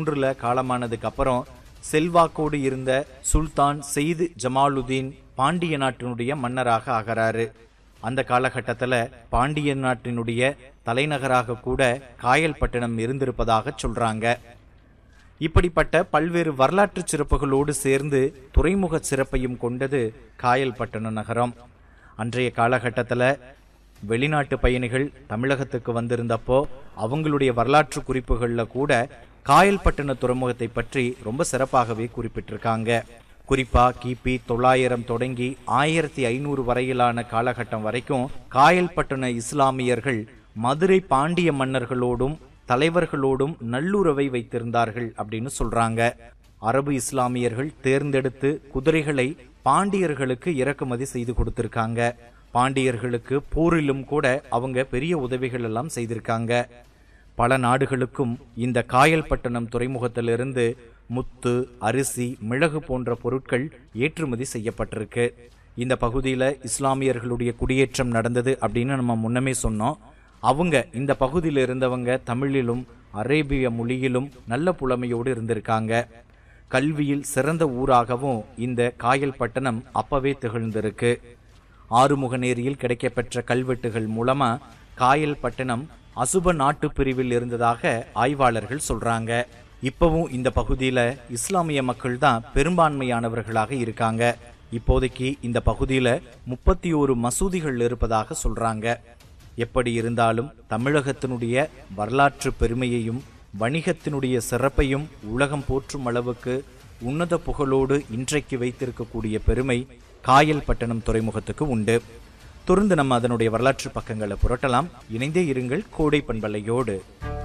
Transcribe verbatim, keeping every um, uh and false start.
மூன்றுல காலமானதுக்கு அப்புறம் செல்வாக்கோடு இருந்த சுல்தான் செய்து ஜமாலுதீன் பாண்டிய நாட்டினுடைய மன்னராக ஆகிறாரு. அந்த காலகட்டத்துல பாண்டிய நாட்டினுடைய தலைநகராக கூட காயல்பட்டினம் இருந்திருப்பதாக சொல்றாங்க. இப்படிப்பட்ட பல்வேறு வரலாற்று சிறப்புகளோடு சேர்ந்து துறைமுக சிறப்பையும் கொண்டது காயல்பட்டினம் நகரம். அன்றைய காலகட்டத்தில் வெளிநாட்டு பயணிகள் தமிழகத்துக்கு வந்திருந்தப்போ அவங்களுடைய வரலாற்று குறிப்புகளில் கூட காயல்பட்டின துறைமுகத்தை பற்றி ரொம்ப சிறப்பாகவே குறிப்பிட்டிருக்காங்க. குறிப்பா கிபி தொள்ளாயிரம் தொடங்கி ஆயிரத்தி ஐநூறு வரையிலான காலகட்டம் வரைக்கும் காயல்பட்டின இஸ்லாமியர்கள் மதுரை பாண்டிய மன்னர்களோடும் தலைவர்களோடும் நல்லுறவை வைத்திருந்தார்கள் அப்படின்னு சொல்றாங்க. அரபு இஸ்லாமியர்கள் தேர்ந்தெடுத்து குதிரைகளை பாண்டியர்களுக்கு இறக்குமதி செய்து கொடுத்திருக்காங்க. பாண்டியர்களுக்கு போரிலும் கூட அவங்க பெரிய உதவிகள் எல்லாம் செய்திருக்காங்க. பல நாடுகளுக்கும் இந்த காயல்பட்டினம் துறைமுகத்திலிருந்து முத்து, அரிசி, மிளகு போன்ற பொருட்கள் ஏற்றுமதி செய்யப்பட்டிருக்கு. இந்த பகுதியில் இஸ்லாமியர்களுடைய குடியேற்றம் நடந்தது அப்படின்னு நம்ம முன்னமே சொன்னோம். அவங்க இந்த பகுதியில் இருந்தவங்க தமிழிலும் அரேபிய மொழியிலும் நல்ல புலமையோடு இருந்திருக்காங்க. கல்வியில் சிறந்த ஊராகவும் இந்த காயல்பட்டினம் அப்பவே திகழ்ந்திருக்கு. ஆறுமுகநேரியில் கிடைக்கப்பெற்ற கல்வெட்டுகள் மூலமா காயல்பட்டினம் அசுப நாட்டு பிரிவில் இருந்ததாக ஆய்வாளர்கள் சொல்றாங்க. இப்பவும் இந்த பகுதியில இஸ்லாமிய மக்கள் தான் பெரும்பான்மையானவர்களாக இருக்காங்க. இப்போதைக்கு இந்த பகுதியில முப்பத்தி ஒரு மசூதிகள் இருப்பதாக சொல்றாங்க. எப்படி இருந்தாலும் தமிழகத்தினுடைய வரலாற்று பெருமையையும் வணிகத்தினுடைய சிறப்பையும் உலகம் போற்றும் அளவுக்கு உன்னத புகழோடு இன்றைக்கு வைத்திருக்கக்கூடிய பெருமை காயல்பட்டினம் துறைமுகத்துக்கு உண்டு. தொடர்ந்து நம்ம அதனுடைய வரலாற்று பக்கங்களை புரட்டலாம். இணைந்தே இருங்கள் கோடை பண்பலையோடு.